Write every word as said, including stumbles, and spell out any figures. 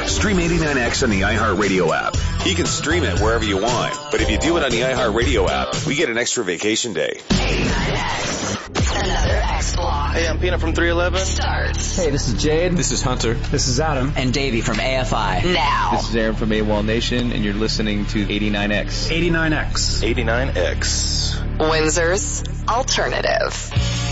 Stream eighty-nine X on the iHeartRadio app. You can stream it wherever you want, but if you do it on the iHeartRadio app, we get an extra vacation day. eighty-nine X. Another X block. Hey, I'm Peanut from three eleven. Starts. Hey, this is Jade. This is Hunter. This is Adam. And Davey from A F I. Now. This is Aaron from AWOL Nation, and you're listening to eighty-nine X. eighty-nine X. eighty-nine X. Windsor's Alternative.